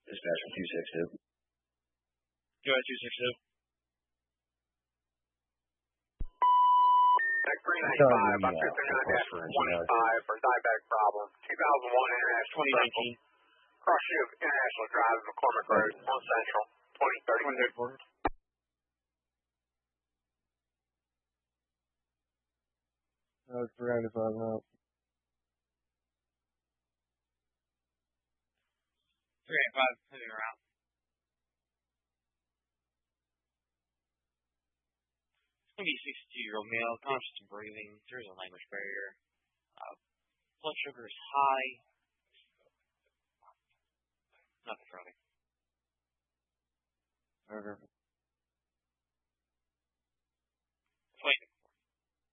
Dispatch from 262. Go ahead, 262. Back 395, up to 39-25 for diabetic problem. 2001 International 2019. Cross Shield International Drive, McCormick Road, on Central, 2030. 2034. That was 395 now. 385, moving around. It's going to be a 62-year-old male, conscious and breathing. There's a language barrier. Blood sugar is high. Nothing from me. Okay.